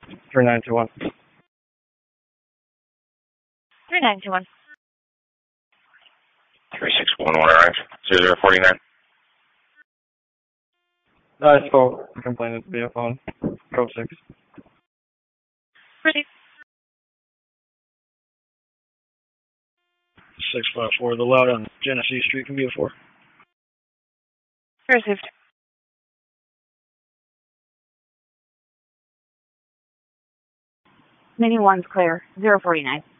3921. 3921. 3611 arrived. 0049. I spoke. Complainant via phone. Code 6. Proceed. 654, the loud on Genesee Street can be a 4. Received. Meeting 1's clear. 049.